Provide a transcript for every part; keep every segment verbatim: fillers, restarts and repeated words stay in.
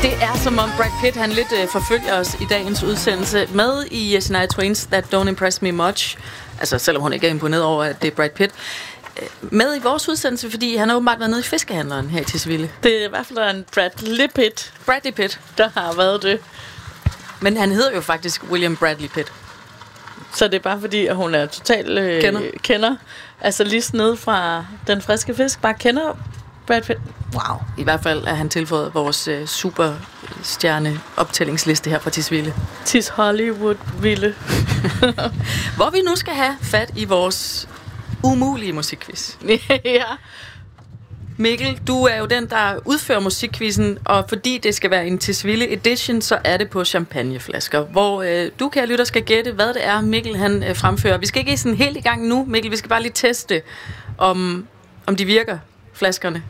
Det er som om Brad Pitt han lidt øh, forfølger os i dagens udsendelse med i uh, Shania Twain's That Don't Impress Me Much. Altså selvom hun ikke er imponeret over, at det er Brad Pitt. Med i vores udsendelse, fordi han har åbenbart været nede i fiskehandleren her i Tisvilde. Det er i hvert fald en Bradley Pitt. Bradley Pitt. Der har været det. Men han hedder jo faktisk William Bradley Pitt. Så det er bare fordi, at hun er total øh, kender. kender. Altså lige ned fra Den Friske Fisk. Bare kender Brad Pitt. Wow. I hvert fald er han tilføjet vores øh, superstjerne optællingsliste her fra Tisvilde. Tis Hollywood Ville. Hvor vi nu skal have fat i vores umulige musikquiz. Ja. Mikkel, du er jo den, der udfører musikquizzen, og fordi det skal være en Tisvilde edition, så er det på champagneflasker, hvor øh, du, kære lytter, skal gætte, hvad det er, Mikkel han øh, fremfører. Vi skal ikke sådan helt i gang nu, Mikkel. Vi skal bare lige teste, om, om de virker, flaskerne.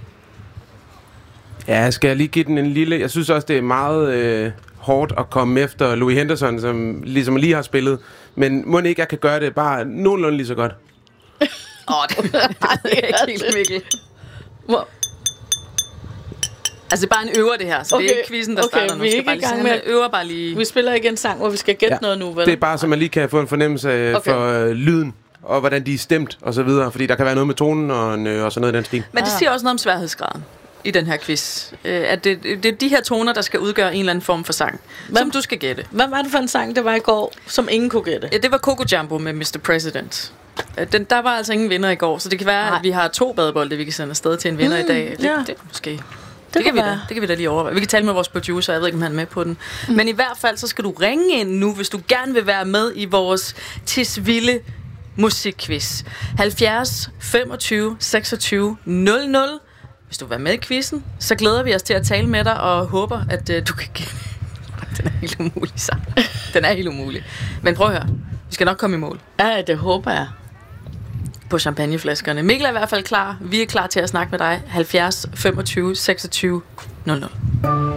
Ja, skal jeg lige give den en lille... Jeg synes også, det er meget øh, hårdt at komme efter Louis Henderson, som ligesom lige har spillet. Men må ikke, jeg kan gøre det bare nogenlunde lige så godt. Åh, oh, det, det er ikke helt, Mikkel. Hvor? Altså, det er bare en øver, det her. Så okay. Det er ikke quizzen, der okay, starter nu. Vi er ikke i gang med... øver bare lige... Vi spiller ikke en sang, hvor vi skal gætte ja. noget nu, vel? Det er bare, så man lige kan få en fornemmelse af okay. for øh, lyden, og hvordan de er stemt, og så videre. Fordi der kan være noget med tonen, og, øh, og sådan noget i den stil. Men det siger også noget om sværhedsgraden i den her quiz. Øh, at det, det er de her toner, der skal udgøre en eller anden form for sang, Hvem, som du skal gætte. Hvad var det for en sang, der var i går, som ingen kunne gætte? Ja, det var Coco Jumbo med mister President. Den, der var altså ingen vinder i går, så det kan være, Nej. at vi har to badebolde, vi kan sende afsted til en vinder mm, i dag. Det, ja. det, måske. Det, det, kan kan vi da, det kan vi da lige overveje. Vi kan tale med vores producer, jeg ved ikke, om han er med på den. Mm. Men i hvert fald, så skal du ringe ind nu, hvis du gerne vil være med i vores Tisvilde musikquiz. halvfjerds femogtyve seksogtyve nul nul. Hvis du vil være med i quizzen, så glæder vi os til at tale med dig, og håber, at uh, du kan gætte. Den er helt umulig, så. Den er helt umulig. Men prøv at høre. Vi skal nok komme i mål. Ja, det håber jeg. På champagneflaskerne. Mikkel er i hvert fald klar. Vi er klar til at snakke med dig. halvfjerds femogtyve seksogtyve nul nul.